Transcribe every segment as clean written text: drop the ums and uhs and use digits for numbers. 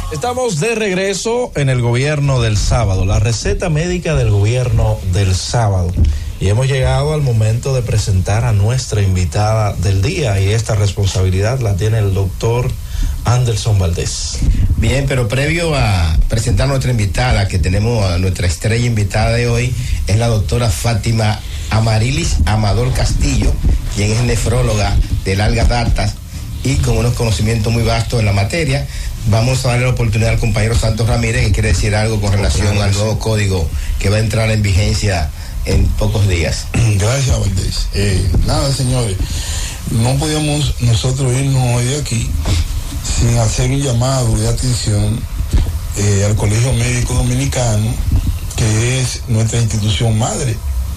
Estamos de regreso en el gobierno del sábado, la receta médica del gobierno del sábado. Y hemos llegado al momento de presentar a nuestra invitada del día, y esta responsabilidad la tiene el doctor Anderson Valdés. Bien, pero previo a presentar a nuestra invitada, que tenemos a nuestra estrella invitada de hoy, es la doctora Fátima Amarilis Amador Castillo, quien es nefróloga de largas datas y con unos conocimientos muy vastos en la materia. Vamos a darle la oportunidad al compañero Santos Ramírez, que quiere decir algo con relación al nuevo código que va a entrar en vigencia en pocos días. Gracias, Valdés. Nada, señores, no podíamos nosotros irnos hoy de aquí sin hacer un llamado de atención al Colegio Médico Dominicano, que es nuestra institución madre.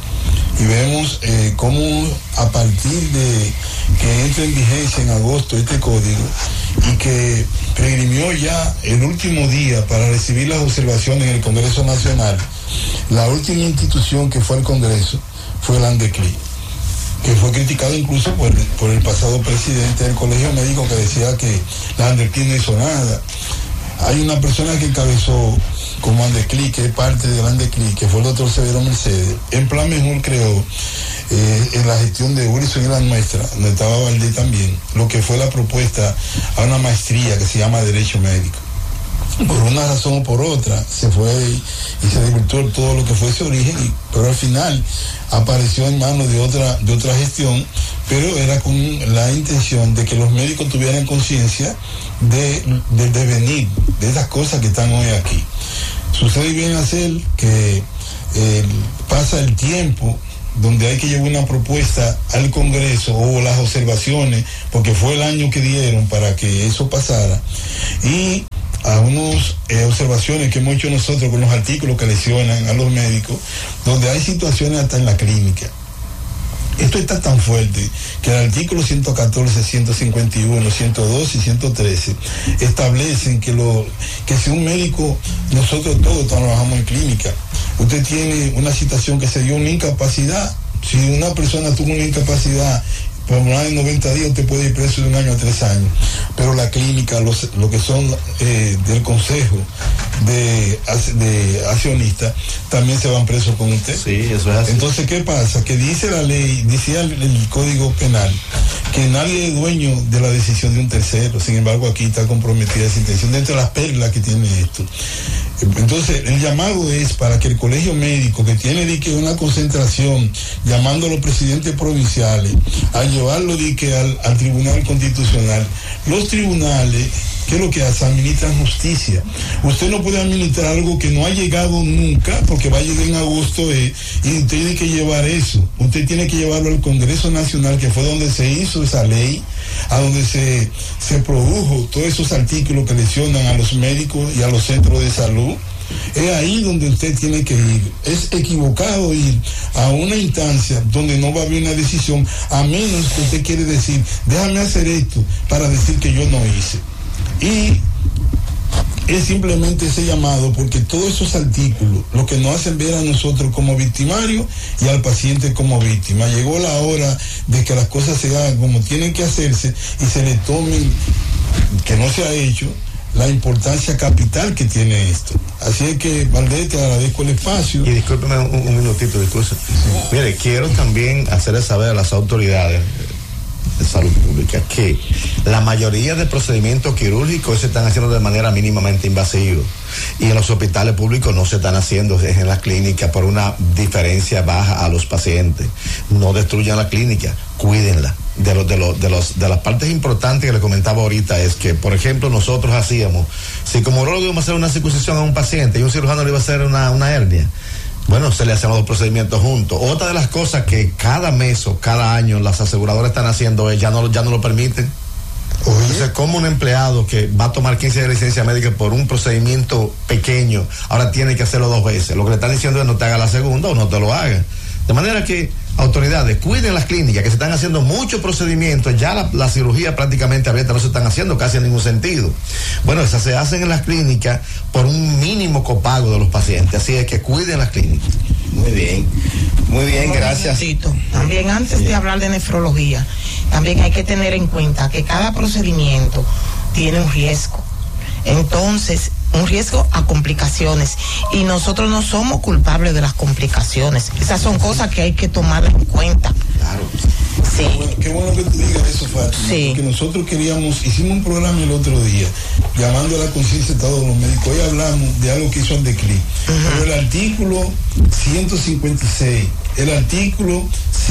Y vemos cómo a partir de que entra en vigencia en agosto este código, y que pregrimió ya el último día para recibir las observaciones en el Congreso Nacional, la última institución que fue al Congreso fue el ANDECLI, que fue criticado incluso por el pasado presidente del Colegio Médico, que decía que la ANDECLI no hizo nada. Hay una persona que encabezó como ANDECLI, que es parte del ANDECLI, que fue el doctor Severo Mercedes. En plan mejor creó en la gestión de Wilson y la nuestra, donde estaba Valdés también, lo que fue la propuesta a una maestría que se llama Derecho Médico. Por una razón o por otra se fue y se divirtió todo lo que fue ese origen, pero al final apareció en manos de otra gestión, pero era con la intención de que los médicos tuvieran conciencia del devenir de esas cosas que están hoy aquí. Sucede bien hacer que pasa el tiempo donde hay que llevar una propuesta al Congreso o las observaciones, porque fue el año que dieron para que eso pasara, y a unas observaciones que hemos hecho nosotros con los artículos que lesionan a los médicos, donde hay situaciones hasta en la clínica. Esto está tan fuerte que el artículo 114, 151, 102 y 113 establecen que si un médico, nosotros todos trabajamos en clínica, usted tiene una situación que se dio una incapacidad, si una persona tuvo una incapacidad por más de 90 días, usted puede ir preso de 1 año a 3 años. Pero la clínica, lo que son del consejo de accionistas, también se van presos con usted. Sí, eso es así. Entonces, ¿qué pasa? Que dice la ley, decía el Código Penal, que nadie es dueño de la decisión de un tercero. Sin embargo, aquí está comprometida esa intención, dentro de las perlas que tiene esto. Entonces, el llamado es para que el Colegio Médico, que tiene una concentración, llamando a los presidentes provinciales, a llevarlo al Tribunal Constitucional. Los tribunales, ¿qué es lo que hace? Administran justicia. Usted no puede administrar algo que no ha llegado nunca, porque va a llegar en agosto, y usted tiene que llevar eso. Usted tiene que llevarlo al Congreso Nacional, que fue donde se hizo esa ley, a donde se produjo todos esos artículos que lesionan a los médicos y a los centros de salud. Es ahí donde usted tiene que ir. Es equivocado ir a una instancia donde no va a haber una decisión, a menos que usted quiere decir, déjame hacer esto para decir que yo no hice. Y es simplemente ese llamado, porque todos esos artículos lo que nos hacen ver a nosotros como victimarios y al paciente como víctima. Llegó la hora de que las cosas se hagan como tienen que hacerse y se le tomen, que no se ha hecho, la importancia capital que tiene esto. Así es que, Valdés, te agradezco el espacio. Y discúlpeme un minutito, disculpe. Sí. Mire, quiero también hacerles saber a las autoridades de salud pública que la mayoría de procedimientos quirúrgicos se están haciendo de manera mínimamente invasiva, y en los hospitales públicos no se están haciendo, es en las clínicas, por una diferencia baja a los pacientes. No destruyan la clínica, cuídenla. De las partes importantes que le comentaba ahorita es que, por ejemplo, nosotros hacíamos, si como urologo íbamos a hacer una circuncisión a un paciente y un cirujano le iba a hacer una hernia, bueno, se le hacen los dos procedimientos juntos. Otra de las cosas que cada mes o cada año las aseguradoras están haciendo es ya no lo permiten. Entonces, como un empleado que va a tomar 15 de licencia médica por un procedimiento pequeño, ahora tiene que hacerlo 2 veces. Lo que le están diciendo es no te haga la segunda o no te lo haga. De manera que autoridades, cuiden las clínicas, que se están haciendo muchos procedimientos, ya la cirugía prácticamente abierta no se están haciendo casi en ningún sentido. Bueno, esas se hacen en las clínicas por un mínimo copago de los pacientes, así es que cuiden las clínicas. Muy bien, gracias. También, antes de hablar de nefrología, también hay que tener en cuenta que cada procedimiento tiene un riesgo. Entonces, un riesgo a complicaciones, y nosotros no somos culpables de las complicaciones. Esas son cosas que hay que tomar en cuenta. Claro. Sí. Qué bueno que tú digas eso, Fátima. Sí. Porque nosotros hicimos un programa el otro día, llamando a la conciencia de todos los médicos. Hoy hablamos de algo que hizo Andecli. Pero el artículo 156, el artículo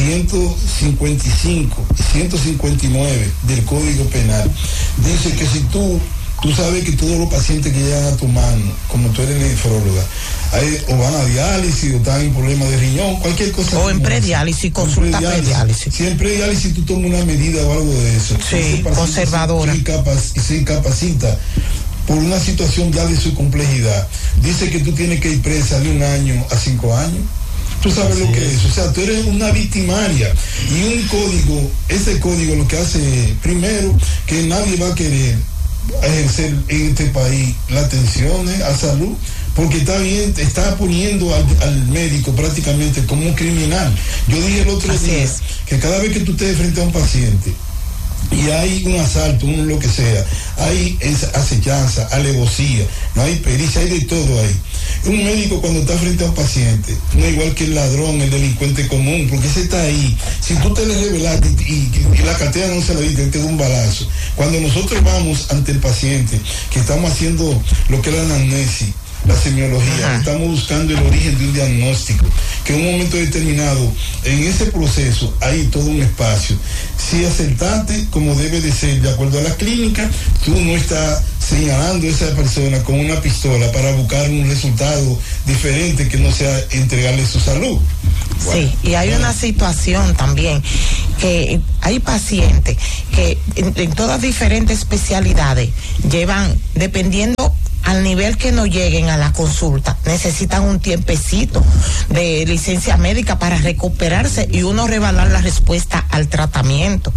155 y 159 del Código Penal dice que si tú sabes que todos los pacientes que llegan a tu mano, como tú eres nefróloga, o van a diálisis o están en problemas de riñón, cualquier cosa. O en prediálisis, consulta prediálisis. Si en prediálisis tú tomas una medida o algo de eso. Sí, conservadora. Y se incapacita por una situación ya de su complejidad. Dice que tú tienes que ir presa de 1 año a 5 años. Tú sabes lo que es. O sea, tú eres una victimaria. Y un código, ese código lo que hace, primero, que nadie va a querer ejercer en este país las atenciones a salud, porque está poniendo al médico prácticamente como un criminal. Yo dije el otro día que cada vez que tú estés frente a un paciente y hay un asalto, lo que sea, hay acechanza, alevosía, no hay pericia, hay de todo ahí. Un médico cuando está frente a un paciente, no es igual que el ladrón, el delincuente común, porque ese está ahí. Si tú te le revelaste y la cartera no se la diste, él te da un balazo. Cuando nosotros vamos ante el paciente, que estamos haciendo lo que es la anamnesis, la semiología, estamos buscando el origen de un diagnóstico, que en un momento determinado, en ese proceso, hay todo un espacio. Si acertaste como debe de ser, de acuerdo a la clínica, tú no estás señalando a esa persona con una pistola para buscar un resultado diferente que no sea entregarle su salud. Sí, y hay una situación también, que hay pacientes que en todas diferentes especialidades llevan, dependiendo al nivel que no lleguen a la consulta, necesitan un tiempecito de licencia médica para recuperarse y uno revalar la respuesta al tratamiento.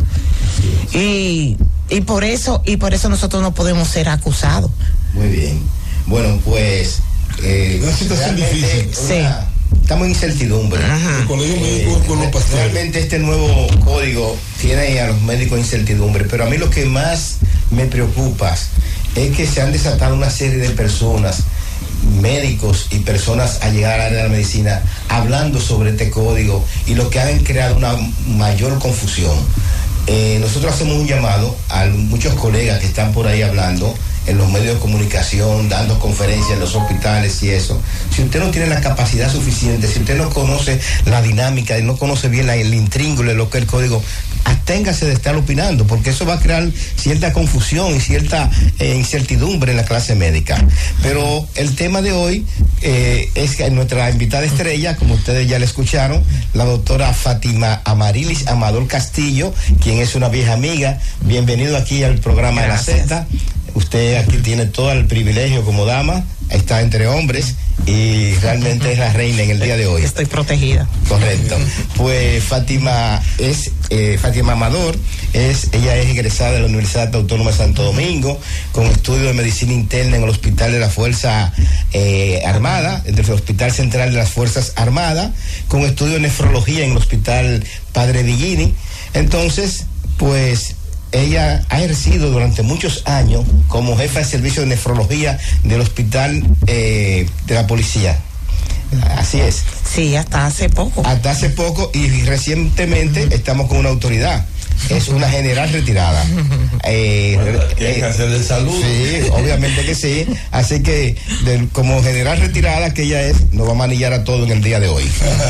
Y por eso nosotros no podemos ser acusados. Muy bien. Bueno, pues una situación difícil. Estamos en incertidumbre. El colegio médico con los pastores. Realmente este nuevo código tiene a los médicos en incertidumbre, pero a mí lo que más me preocupa es que se han desatado una serie de personas, médicos y personas a llegar al área de la medicina hablando sobre este código, y lo que han creado una mayor confusión. Nosotros hacemos un llamado a muchos colegas que están por ahí hablando en los medios de comunicación, dando conferencias en los hospitales y eso. Si usted no tiene la capacidad suficiente, si usted no conoce la dinámica y no conoce bien el intríngulo de lo que es el código, absténgase de estar opinando, porque eso va a crear cierta confusión y cierta incertidumbre en la clase médica. Pero el tema de hoy es que nuestra invitada estrella, como ustedes ya la escucharon, la doctora Fátima Amarilis Amador Castillo, quien es una vieja amiga. Bienvenido aquí al programa. Gracias. De la Z. Usted aquí tiene todo el privilegio como dama, está entre hombres y realmente es la reina en el día de hoy. Estoy protegida. Correcto. Pues Fátima Amador, ella es egresada de la Universidad Autónoma de Santo Domingo, con estudio de medicina interna en el Hospital de la Fuerza Armada, del Hospital Central de las Fuerzas Armadas, con estudio de nefrología en el Hospital Padre Villini. Entonces, pues ella ha ejercido durante muchos años como jefa de servicio de nefrología del Hospital de la Policía. Así es. Sí, hasta hace poco. Hasta hace poco, y recientemente estamos con una autoridad. Es una general retirada. Tiene que hacer de salud. Sí, obviamente que sí. Así que, como general retirada que ella es, nos va a manillar a todo en el día de hoy.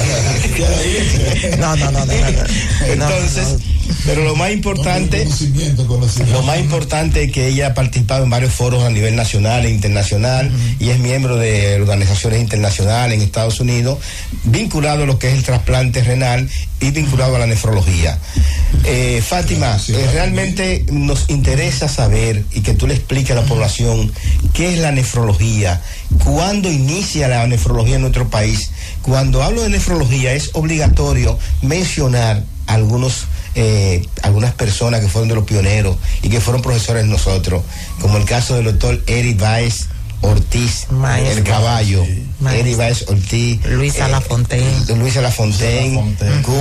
No. Entonces, pero lo más importante, lo más importante es que ella ha participado en varios foros a nivel nacional e internacional, y es miembro de organizaciones internacionales en Estados Unidos, vinculado a lo que es el trasplante renal y vinculado a la nefrología. Fátima, realmente nos interesa saber, y que tú le expliques a la población qué es la nefrología, cuándo inicia la nefrología en nuestro país. Cuando hablo de nefrología es obligatorio mencionar algunas personas que fueron de los pioneros y que fueron profesores de nosotros, como el caso del doctor Eric Báez Ortiz, el caballo, Eric Báez Ortiz, Luisa Lafontaine,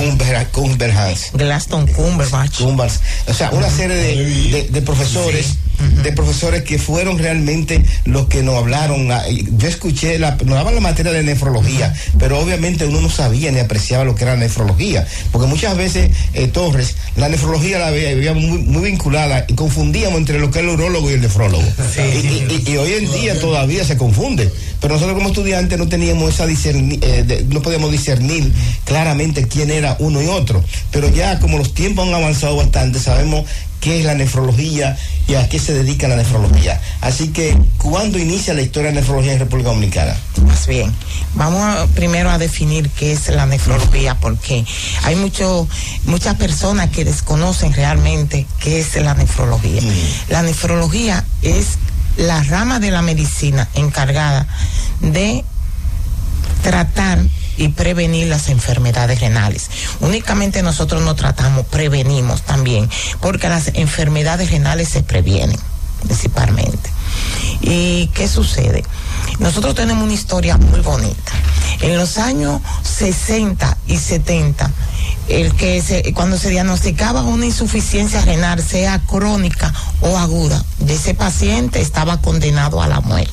Cumberhans, Glaston Cumberbatch, o sea, una serie de profesores de profesores que fueron realmente los que nos hablaron. Yo escuché, nos daban la materia de nefrología, pero obviamente uno no sabía ni apreciaba lo que era nefrología, porque muchas veces, Torres, la nefrología la veía muy vinculada y confundíamos entre lo que es el urólogo y el nefrólogo. Y hoy en día todavía se confunde, pero nosotros como estudiantes no teníamos esa no podíamos discernir claramente quién era uno y otro, pero ya como los tiempos han avanzado bastante, sabemos qué es la nefrología y a qué se dedica la nefrología. Así que, ¿cuándo inicia la historia de la nefrología en República Dominicana? Más bien, vamos primero a definir qué es la nefrología, porque hay muchas personas que desconocen realmente qué es la nefrología. La nefrología es la rama de la medicina encargada de tratar y prevenir las enfermedades renales. Únicamente nosotros no tratamos, prevenimos también, porque las enfermedades renales se previenen principalmente. ¿Y qué sucede? Nosotros tenemos una historia muy bonita. En los años 60 y 70, cuando se diagnosticaba una insuficiencia renal, sea crónica o aguda, de ese paciente estaba condenado a la muerte.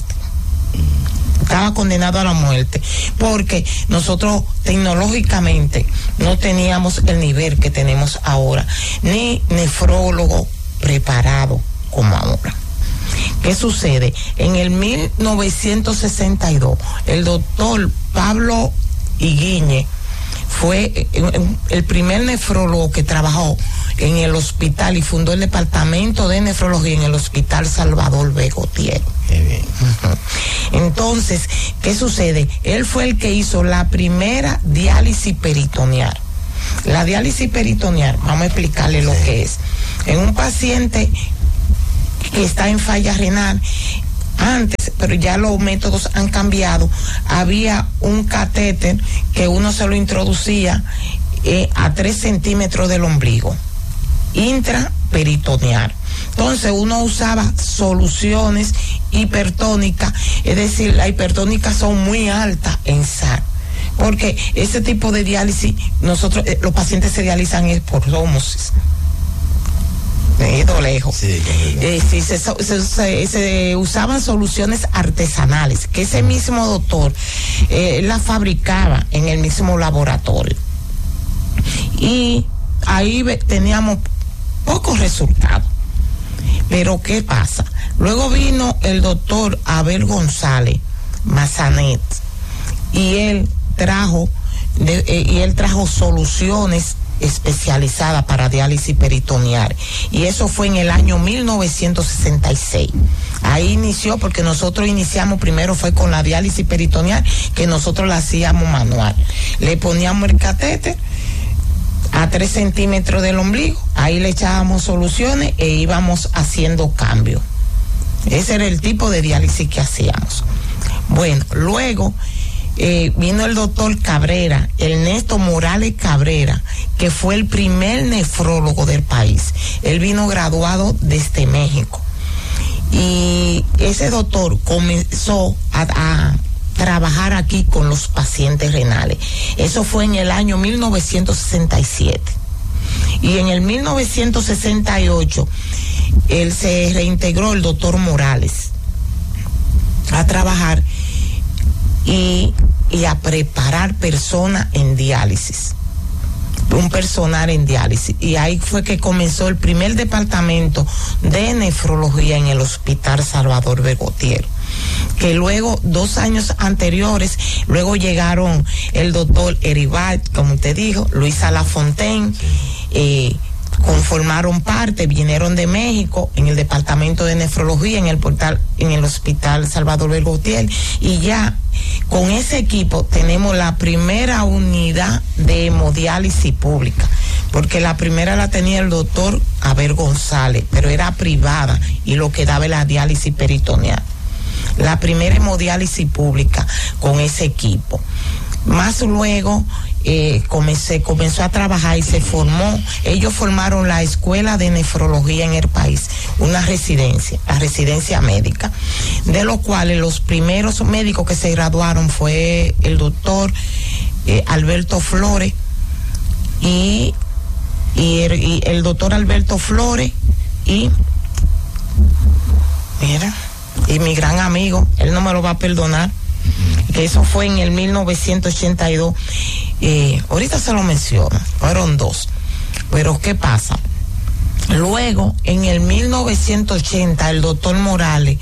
Porque nosotros tecnológicamente no teníamos el nivel que tenemos ahora, ni nefrólogo preparado como ahora. ¿Qué sucede? En el 1962, el doctor Pablo Higuiñe fue el primer nefrólogo que trabajó en el hospital y fundó el departamento de nefrología en el Hospital Salvador Begotier. Entonces, ¿qué sucede? Él fue el que hizo la primera diálisis peritoneal. La diálisis peritoneal, vamos a explicarle lo que es. En un paciente que está en falla renal, antes, pero ya los métodos han cambiado, había un catéter que uno se lo introducía a 3 centímetros del ombligo, intraperitoneal. Entonces uno usaba soluciones hipertónicas, es decir, las hipertónicas son muy altas en sal, porque ese tipo de diálisis, nosotros, los pacientes se dializan por ósmosis. He ido lejos. Se usaban soluciones artesanales, que ese mismo doctor la fabricaba en el mismo laboratorio. Y ahí teníamos pocos resultados. Pero ¿qué pasa? Luego vino el doctor Abel González Mazanet y él trajo soluciones especializada para diálisis peritoneal, y eso fue en el año 1966. Ahí inició, porque nosotros iniciamos primero fue con la diálisis peritoneal, que nosotros la hacíamos manual. Le poníamos el catéter a 3 centímetros del ombligo, ahí le echábamos soluciones e íbamos haciendo cambios. Ese era el tipo de diálisis que hacíamos. Bueno, luego vino el doctor Cabrera, Ernesto Morales Cabrera, que fue el primer nefrólogo del país. Él vino graduado desde México. Y ese doctor comenzó a trabajar aquí con los pacientes renales. Eso fue en el año 1967. Y en el 1968, él se reintegró, el doctor Morales, a trabajar y a preparar personas en diálisis, un personal en diálisis, y ahí fue que comenzó el primer departamento de nefrología en el Hospital Salvador Begotier, que luego 2 años anteriores, luego llegaron el doctor Eribat, como usted dijo, Luisa Lafontaine, conformaron parte, vinieron de México en el departamento de nefrología en el Hospital Salvador Begotier, y ya con ese equipo tenemos la primera unidad de hemodiálisis pública, porque la primera la tenía el doctor Abel González, pero era privada y lo que daba la diálisis peritoneal. La primera hemodiálisis pública con ese equipo. Más luego comenzó a trabajar y se formó, ellos formaron la escuela de nefrología en el país, una residencia, la residencia médica, de los cuales los primeros médicos que se graduaron fue el doctor Alberto Flores y el doctor Alberto Flores y Mira, y mi gran amigo, él no me lo va a perdonar, que eso fue en el 1982. Ahorita se lo menciono, fueron 2. Pero ¿qué pasa? Luego, en el 1980, el doctor Morales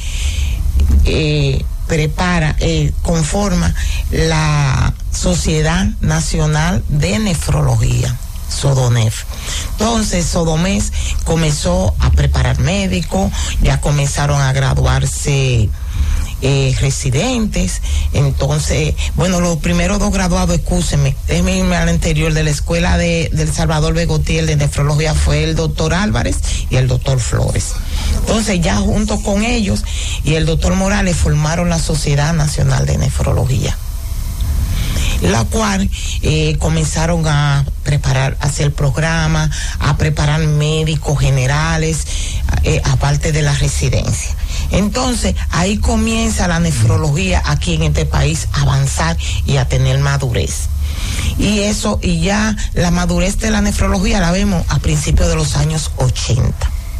conforma la Sociedad Nacional de Nefrología, SODONEF. Entonces, SODOMES comenzó a preparar médicos, ya comenzaron a graduarse residentes. Entonces, bueno, los primeros 2 graduados, excúsenme, déjenme irme al anterior, de la escuela del Salvador Begotiel de nefrología, fue el doctor Álvarez y el doctor Flores. Entonces, ya junto con ellos y el doctor Morales formaron la Sociedad Nacional de Nefrología, la cual comenzaron a preparar, a hacer programas, a preparar médicos generales, aparte de la residencia. Entonces, ahí comienza la nefrología aquí en este país a avanzar y a tener madurez. Y ya la madurez de la nefrología la vemos a principios de los años 80.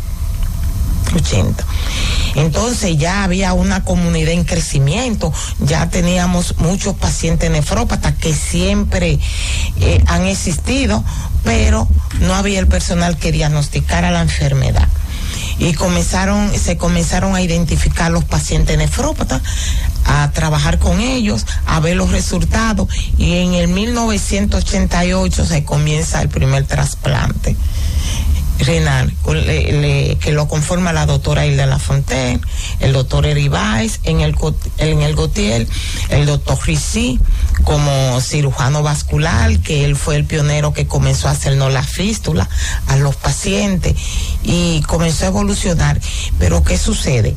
Entonces ya había una comunidad en crecimiento, ya teníamos muchos pacientes nefrópatas que siempre han existido, pero no había el personal que diagnosticara la enfermedad. Y se comenzaron a identificar los pacientes nefrópatas, a trabajar con ellos, a ver los resultados, y en el 1988 se comienza el primer trasplante renal, que lo conforma la doctora Hilda Lafontaine, el doctor Eribáez en el Gotiel, el doctor Rizzi como cirujano vascular, que él fue el pionero que comenzó a hacernos la fístula a los pacientes y comenzó a evolucionar. Pero ¿qué sucede?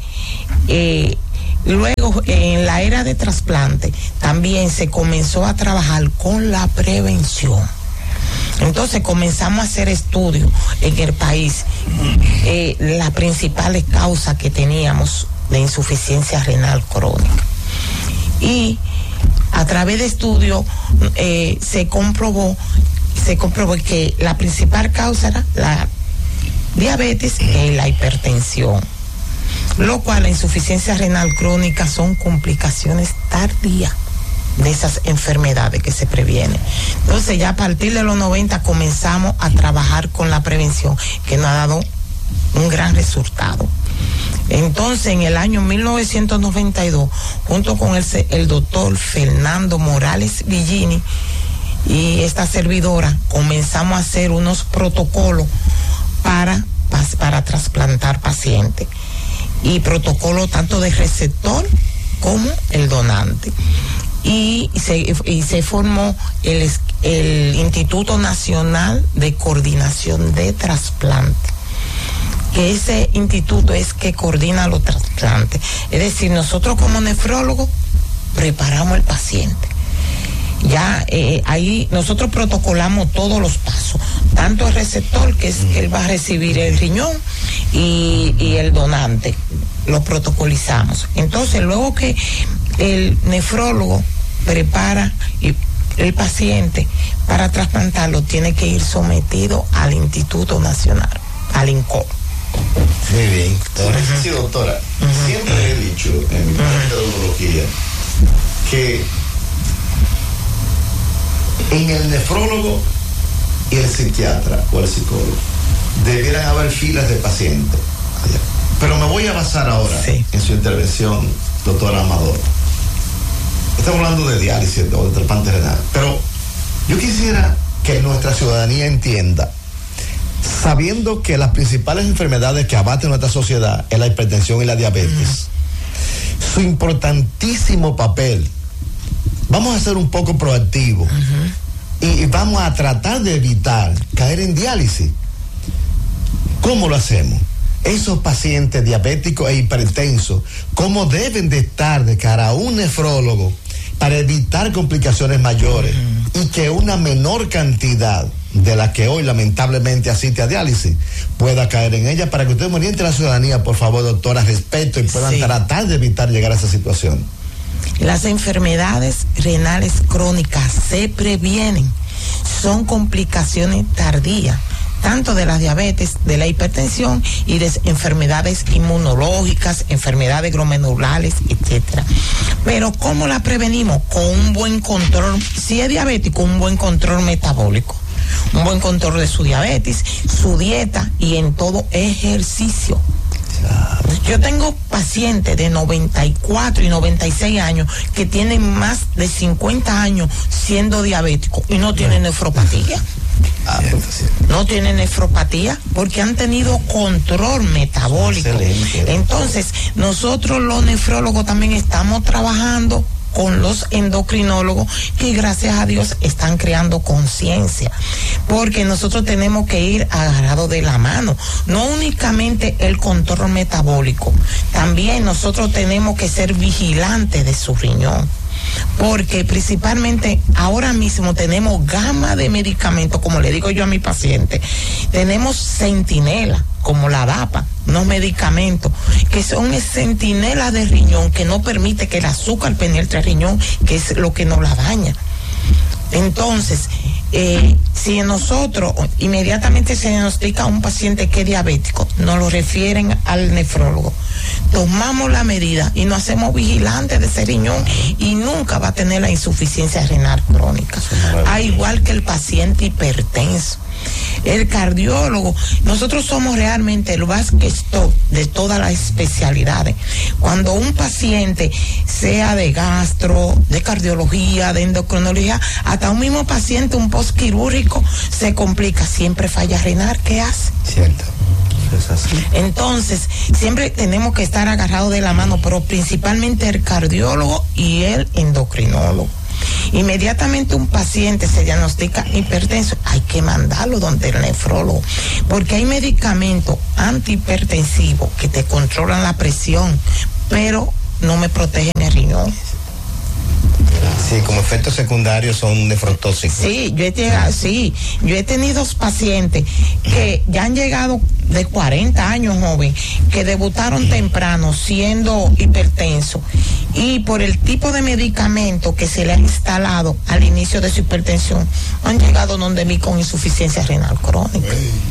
Luego, en la era de trasplante, también se comenzó a trabajar con la prevención. Entonces comenzamos a hacer estudios en el país, las principales causas que teníamos de insuficiencia renal crónica. Y a través de estudios se comprobó que la principal causa era la diabetes y la hipertensión, lo cual la insuficiencia renal crónica son complicaciones tardías de esas enfermedades que se previenen. Entonces ya a partir de los 90 comenzamos a trabajar con la prevención, que nos ha dado un gran resultado. Entonces en el año 1992, junto con el doctor Fernando Morales Villini y esta servidora, comenzamos a hacer unos protocolos para trasplantar pacientes, y protocolos tanto de receptor como el donante. Y se formó el Instituto Nacional de Coordinación de Trasplante, que ese instituto es que coordina los trasplantes. Es decir, nosotros como nefrólogos preparamos el paciente. Ya ahí nosotros protocolamos todos los pasos, tanto el receptor, que es que él va a recibir el riñón, y el donante, lo protocolizamos. Entonces, luego que el nefrólogo prepara el paciente para trasplantarlo, tiene que ir sometido al Instituto Nacional, al INCO. Muy bien. Sí, doctora, siempre he dicho en mi parte de urología que en el nefrólogo y el psiquiatra o el psicólogo debieran haber filas de pacientes. Pero me voy a basar ahora en su intervención, doctora Amador. Estamos hablando de diálisis o de trasplante renal, pero yo quisiera que nuestra ciudadanía entienda, sabiendo que las principales enfermedades que abaten nuestra sociedad es la hipertensión y la diabetes, su importantísimo papel. Vamos a ser un poco proactivos y vamos a tratar de evitar caer en diálisis. ¿Cómo lo hacemos? Esos pacientes diabéticos e hipertensos, ¿cómo deben de estar de cara a un nefrólogo para evitar complicaciones mayores y que una menor cantidad de la que hoy lamentablemente asiste a diálisis pueda caer en ella? Para que usted me oriente a la ciudadanía, por favor, doctora, respeto, y puedan tratar de evitar llegar a esa situación. Las enfermedades renales crónicas se previenen, son complicaciones tardías. tanto de la diabetes, de la hipertensión y de enfermedades inmunológicas, enfermedades glomerulares, etcétera. Pero ¿cómo la prevenimos? Con un buen control, si es diabético, un buen control metabólico, un buen control de su diabetes, su dieta y en todo ejercicio. Yo tengo pacientes de 94 y 96 años que tienen más de 50 años siendo diabéticos y no tienen nefropatía. No tienen nefropatía porque han tenido control metabólico. Excelente. Entonces, nosotros los nefrólogos también estamos trabajando con los endocrinólogos que gracias a Dios están creando conciencia, porque nosotros tenemos que ir agarrados de la mano, no únicamente el control metabólico, también nosotros tenemos que ser vigilantes de su riñón, porque principalmente ahora mismo tenemos gama de medicamentos, como le digo yo a mi paciente, tenemos centinela como la DAPA, unos medicamentos que son centinelas de riñón que no permite que el azúcar penetre al riñón, que es lo que nos la daña. Entonces, si nosotros inmediatamente se diagnostica a un paciente que es diabético, nos lo refieren al nefrólogo, tomamos la medida y nos hacemos vigilantes de ese riñón y nunca va a tener la insuficiencia renal crónica, al igual que el paciente hipertenso. El cardiólogo, nosotros somos realmente el one-stop de todas las especialidades. Cuando un paciente, sea de gastro, de cardiología, de endocrinología, hasta un mismo paciente, un postquirúrgico, se complica, siempre falla renal, ¿qué hace? Cierto. Es así. Entonces, siempre tenemos que estar agarrados de la mano, pero principalmente el cardiólogo y el endocrinólogo. Inmediatamente un paciente se diagnostica hipertenso, hay que mandarlo donde el nefrólogo, porque hay medicamentos antihipertensivos que te controlan la presión, pero no me protegen el riñón. Sí, como efectos secundarios son nefrotóxicos. Sí, yo he tenido pacientes que ya han llegado de 40 años, joven, que debutaron temprano siendo hipertensos y por el tipo de medicamento que se le ha instalado al inicio de su hipertensión, han llegado donde mí con insuficiencia renal crónica.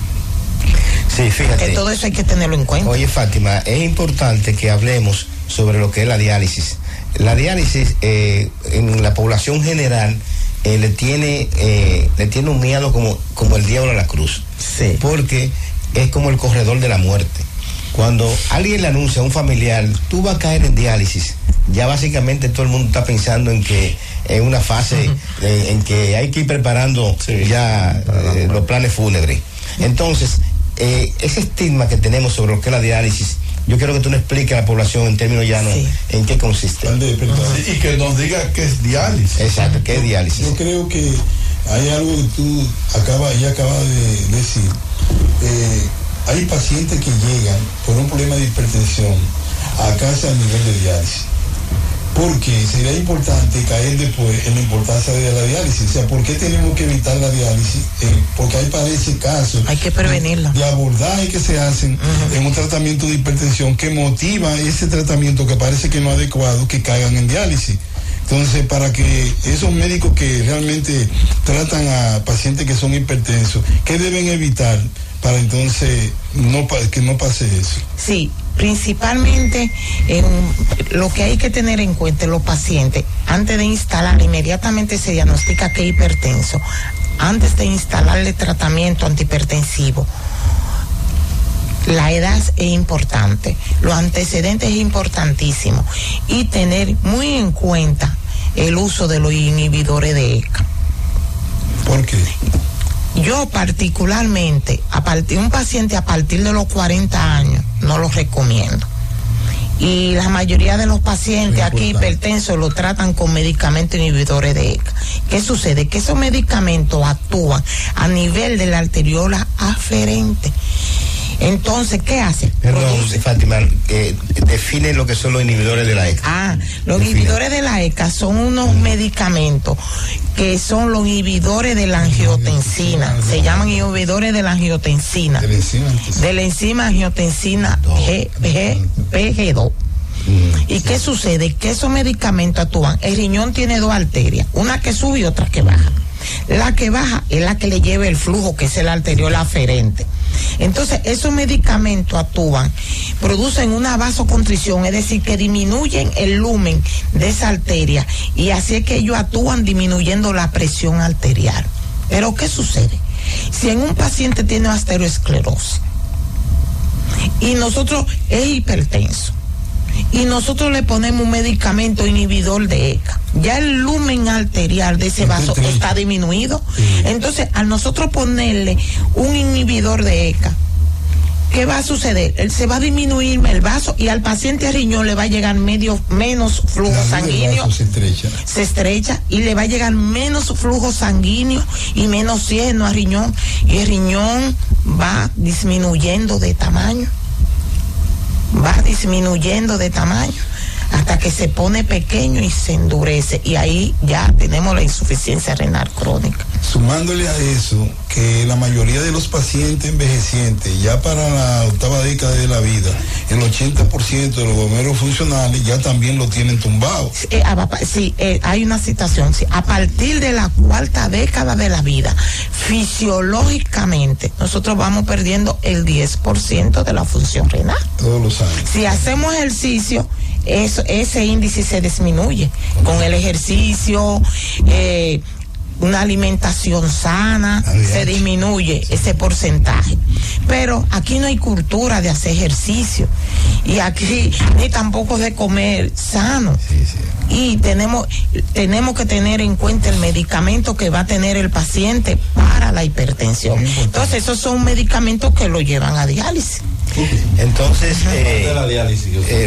Sí, fíjate. Que todo eso hay que tenerlo en cuenta. Oye, Fátima, es importante que hablemos sobre lo que es la diálisis. La diálisis en la población general le tiene un miedo como el diablo a la cruz. Sí. Porque es como el corredor de la muerte. Cuando alguien le anuncia a un familiar, tú vas a caer en diálisis, ya básicamente todo el mundo está pensando en que es una fase en que hay que ir preparando los planes fúnebres. Entonces, ese estigma que tenemos sobre lo que es la diálisis, yo quiero que tú nos expliques a la población en términos llanos en qué consiste. Y que nos diga qué es diálisis. Exacto, ¿qué es diálisis? Yo creo que hay algo que tú acabas de decir. Hay pacientes que llegan por un problema de hipertensión a casa a nivel de diálisis. Porque sería importante caer después en la importancia de la diálisis. O sea, ¿por qué tenemos que evitar la diálisis? Porque hay para ese caso. Hay que prevenirla. De abordaje que se hacen en un tratamiento de hipertensión que motiva ese tratamiento que parece que no es adecuado, que caigan en diálisis. Entonces, para que esos médicos que realmente tratan a pacientes que son hipertensos, ¿qué deben evitar para entonces que no pase eso? Sí, principalmente lo que hay que tener en cuenta los pacientes, antes de instalar, inmediatamente se diagnostica que es hipertenso, antes de instalarle tratamiento antihipertensivo. La edad es importante, los antecedentes es importantísimo y tener muy en cuenta el uso de los inhibidores de ECA. ¿Por qué? Yo particularmente, un paciente a partir de los 40 años, no lo recomiendo. Y la mayoría de los pacientes aquí hipertensos lo tratan con medicamentos inhibidores de ECA. ¿Qué sucede? Que esos medicamentos actúan a nivel de la arteriola aferente. Entonces, ¿qué hace? Perdón, Fátima, define lo que son los inhibidores de la ECA. Los inhibidores de la ECA son unos medicamentos que son los inhibidores de la angiotensina. Se llaman inhibidores de la angiotensina. De la enzima angiotensina PG2. ¿Y qué sucede? Que esos medicamentos actúan. El riñón tiene dos arterias, una que sube y otra que baja. La que baja es la que le lleva el flujo, que es el arteriol aferente. Entonces, esos medicamentos actúan, producen una vasoconstricción, es decir, que disminuyen el lumen de esa arteria, y así es que ellos actúan disminuyendo la presión arterial. Pero, ¿qué sucede? Si en un paciente tiene osteoesclerosis y nosotros es hipertenso, y nosotros le ponemos un medicamento inhibidor de ECA, ya el lumen arterial de ese vaso está disminuido. Entonces, al nosotros ponerle un inhibidor de ECA, ¿qué va a suceder? Él se va a disminuir el vaso, y al paciente a riñón le va a llegar menos flujo sanguíneo. Se estrecha y le va a llegar menos flujo sanguíneo y menos oxígeno a riñón, y el riñón va disminuyendo de tamaño. Hasta que se pone pequeño y se endurece, y ahí ya tenemos la insuficiencia renal crónica. Sumándole a eso, que la mayoría de los pacientes envejecientes, ya para la 8ª década de la vida, el 80% de los glomérulos funcionales ya también lo tienen tumbado. Sí, hay una situación, sí, a partir de la 4ª década de la vida, fisiológicamente, nosotros vamos perdiendo el 10% de la función renal. Todos los años. Si hacemos ejercicio, ese índice se disminuye. Con el ejercicio, una alimentación sana, se disminuye ese porcentaje. Pero aquí no hay cultura de hacer ejercicio, y aquí ni tampoco de comer sano. Y tenemos que tener en cuenta el medicamento que va a tener el paciente para la hipertensión. Entonces, esos son medicamentos que lo llevan a diálisis. Entonces, de la diálisis.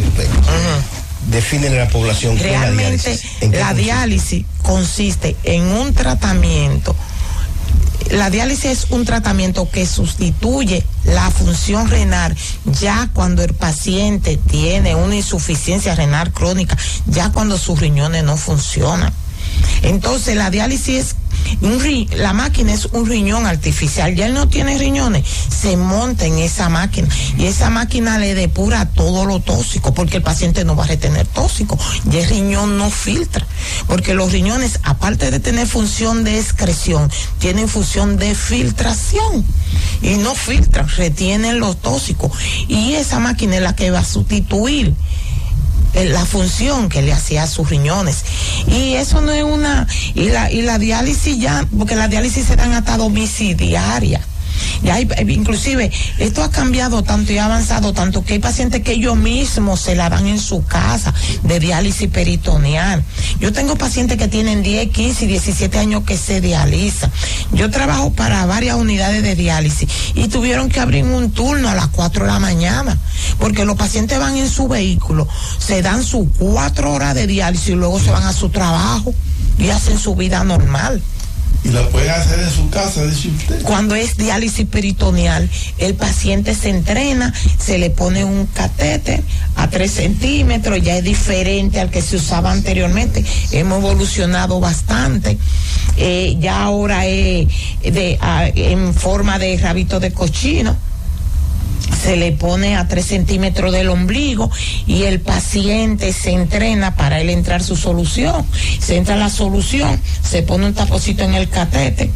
Define la población. Realmente la diálisis consiste en un tratamiento. La diálisis es un tratamiento que sustituye la función renal ya cuando el paciente tiene una insuficiencia renal crónica, ya cuando sus riñones no funcionan. Entonces, la diálisis es la máquina es un riñón artificial. Ya él no tiene riñones, se monta en esa máquina, y esa máquina le depura todo lo tóxico, porque el paciente no va a retener tóxico, y el riñón no filtra, porque los riñones, aparte de tener función de excreción, tienen función de filtración, y no filtran, retienen los tóxicos, y esa máquina es la que va a sustituir la función que le hacía a sus riñones. Y eso no es y la diálisis ya, porque la diálisis se dan hasta domiciliaria. Ya inclusive esto ha cambiado tanto y ha avanzado tanto que hay pacientes que ellos mismos se la dan en su casa, de diálisis peritoneal. Yo tengo pacientes que tienen 10, 15 y 17 años que se dializan. Yo trabajo para varias unidades de diálisis y tuvieron que abrir un turno a las 4 de la mañana, porque los pacientes van en su vehículo, se dan sus 4 horas de diálisis y luego se van a su trabajo y hacen su vida normal. Y la pueden hacer en su casa, dice usted. Cuando es diálisis peritoneal, el paciente se entrena, se le pone un catéter a 3 centímetros, ya es diferente al que se usaba anteriormente. Hemos evolucionado bastante. Ya ahora es en forma de rabito de cochino. Se le pone a 3 centímetros del ombligo y el paciente se entrena para él entrar su solución. Se entra la solución, se pone un taponcito en el catete,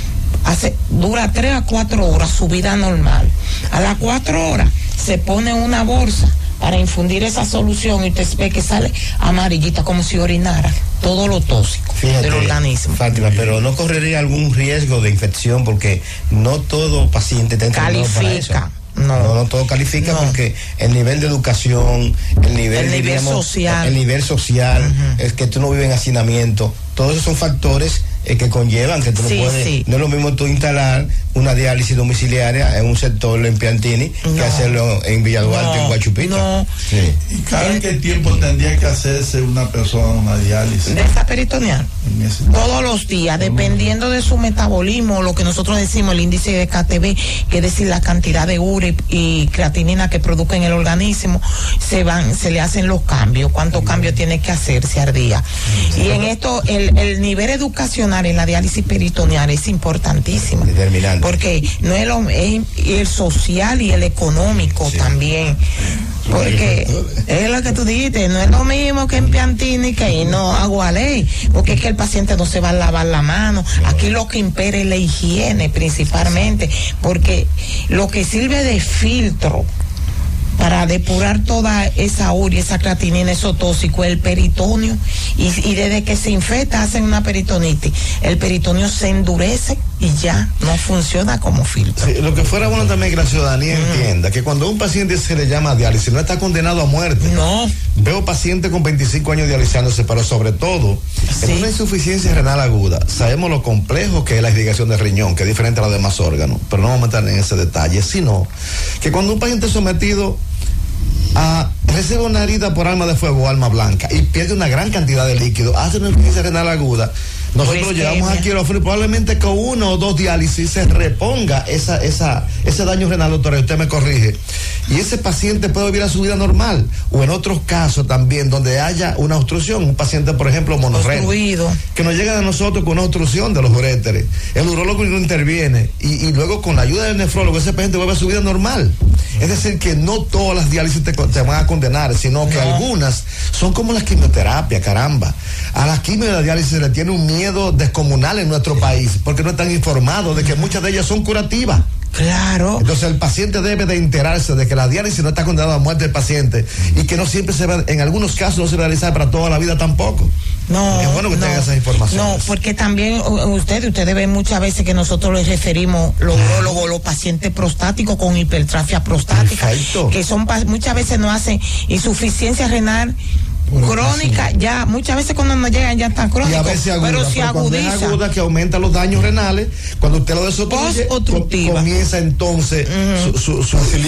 dura 3 a 4 horas su vida normal. A las 4 horas se pone una bolsa para infundir esa solución y usted ve que sale amarillita como si orinara todo lo tóxico del organismo. Fátima, pero ¿no correría algún riesgo de infección? Porque no todo paciente está entrenado para eso. No todo califica, porque el nivel de educación, el nivel social, es que tú no vives en hacinamiento, todos esos son factores que conllevan que tú no puedes, no es lo mismo tú instalar una diálisis domiciliaria en un sector en Piantini que hacerlo en Villa Duarte, en Guachupita. ¿Y cada qué tiempo tendría que hacerse una persona una diálisis? De esta peritoneal. Todos los días, dependiendo de su metabolismo, lo que nosotros decimos el índice de KTB, que es decir, la cantidad de urea y creatinina que produce en el organismo, se le hacen los cambios, cuántos cambios tiene que hacerse al día. Y en esto, el nivel educacional en la diálisis peritoneal es importantísimo. Determinante. Porque no es el social y el económico también. Porque es lo que tú dijiste, no es lo mismo que en Piantini que en no Agualey, porque es que el paciente no se va a lavar la mano. Aquí lo que impera es la higiene principalmente, porque lo que sirve de filtro para depurar toda esa urea, esa creatinina, esos tóxicos, el peritoneo, y desde que se infecta hacen una peritonitis, el peritoneo se endurece y ya no funciona como filtro. Sí, lo que fuera bueno también que la ciudadanía entienda que cuando a un paciente se le llama diálisis no está condenado a muerte. No. Veo pacientes con 25 años dializándose, pero sobre todo en una insuficiencia renal aguda. Sabemos lo complejo que es la irrigación del riñón, que es diferente a los demás órganos, pero no vamos a meter en ese detalle, sino que cuando un paciente es sometido recibe una herida por arma de fuego o arma blanca y pierde una gran cantidad de líquido, hace una insuficiencia renal aguda, nosotros llevamos al quirófano y probablemente con 1 o 2 diálisis se reponga ese daño renal, doctora, usted me corrige, y ese paciente puede vivir a su vida normal, o en otros casos también donde haya una obstrucción, un paciente por ejemplo monorrenal, que nos llega a nosotros con una obstrucción de los uréteres, el urólogo no interviene y luego con la ayuda del nefrólogo ese paciente vuelve a su vida normal. Es decir, que no todas las diálisis te van a condenar, sino que algunas son como la quimioterapia, caramba. A la quimio y la diálisis se le tiene un miedo descomunal en nuestro país, porque no están informados de que muchas de ellas son curativas. Claro. Entonces el paciente debe de enterarse de que la diálisis no está condenada a muerte del paciente y que no siempre se va, en algunos casos no se realiza para toda la vida tampoco. No, es bueno que tenga esa información. No, porque también ustedes ven muchas veces que nosotros les referimos los urólogos, los pacientes prostáticos con hipertrofia prostática, Perfecto. que son muchas veces no hacen insuficiencia renal crónica, ya muchas veces cuando nos llegan ya están crónicos, y a veces aguda, pero si agudiza, es aguda, que aumenta los daños renales, cuando usted lo desobstruye, comienza entonces su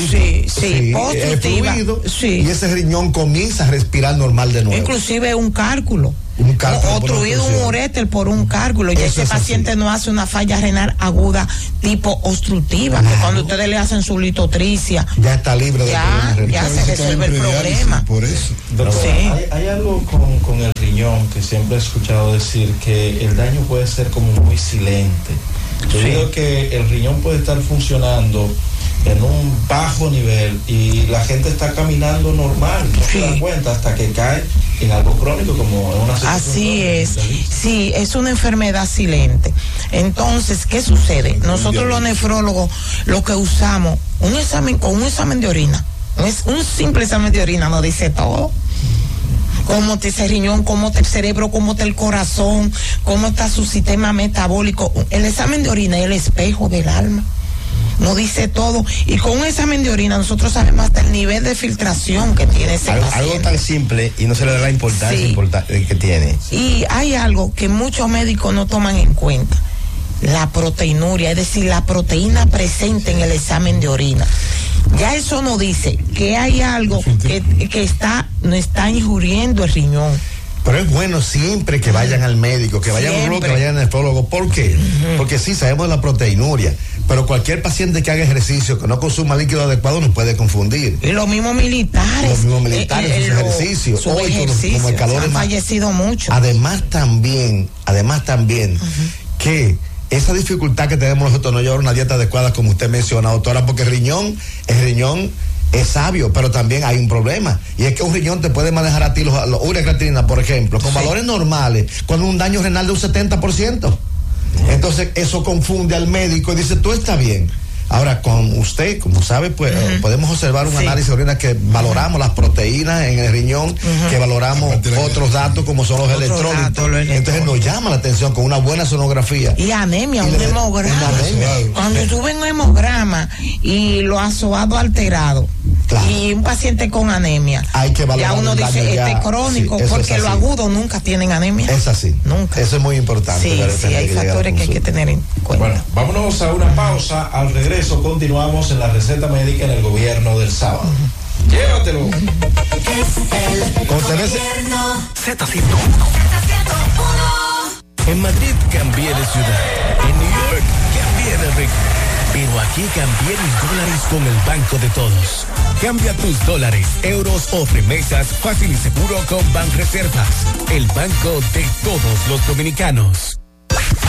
fluido, y ese riñón comienza a respirar normal de nuevo. Inclusive un cálculo. Obstruido un uréter por un cálculo, y ese paciente no hace una falla renal aguda tipo obstructiva, que cuando ustedes le hacen su litotricia ya está libre de ya se resuelve el problema. Por eso. Doctor, hay algo con el riñón que siempre he escuchado decir, que el daño puede ser como muy silente. Yo digo que el riñón puede estar funcionando en un bajo nivel y la gente está caminando normal, no se da cuenta hasta que cae en algo crónico como en una situación. Así es, sí, es una enfermedad silente. Entonces, ¿qué sucede? Nosotros los nefrólogos lo que usamos, un examen de orina, un simple examen de orina nos dice todo. Cómo está ese riñón, cómo está el cerebro, cómo está el corazón, cómo está su sistema metabólico. El examen de orina es el espejo del alma. Nos dice todo, y con un examen de orina nosotros sabemos hasta el nivel de filtración que tiene ese paciente. Algo tan simple y no se le da la importancia que tiene. Y hay algo que muchos médicos no toman en cuenta: la proteinuria, es decir, la proteína presente en el examen de orina. Ya eso nos dice que hay algo que no está injuriendo el riñón. Pero es bueno siempre que vayan al médico, que vayan al urologo, que vayan al nefrólogo. ¿Por qué? Porque sí, sabemos de la proteinuria, pero cualquier paciente que haga ejercicio, que no consuma líquido adecuado, nos puede confundir. Y los mismos militares. Sus ejercicios. Hoy, como el calor han fallecido mucho. Además también, que esa dificultad que tenemos nosotros no llevar una dieta adecuada, como usted menciona, doctora, porque el riñón es sabio, pero también hay un problema, y es que un riñón te puede manejar a ti los urea-creatinina, por ejemplo, con valores normales, con un daño renal de un 70%. Entonces eso confunde al médico y dice, tú estás bien. Ahora, con usted, como sabe, pues podemos observar un análisis de orina que valoramos las proteínas en el riñón, que valoramos otros datos como son los electrolitos. Entonces nos llama la atención con una buena sonografía. Y anemia, un hemograma. Cuando sube un hemograma y lo asobado alterado, y un paciente con anemia, hay que valorar. Ya uno dice, este es crónico, porque los agudos nunca tienen anemia. Es así. Nunca. Eso es muy importante. Sí, hay factores que hay que tener en cuenta. Bueno, vámonos a una pausa. Al regreso continuamos en la receta médica en el gobierno del sábado. Llévatelo. Con Z101. En Madrid cambié de ciudad. En New York cambié de ritmo. Pero aquí cambié mis dólares con el Banco de Todos. Cambia tus dólares, euros o remesas fácil y seguro con Banreservas, el banco de todos los dominicanos.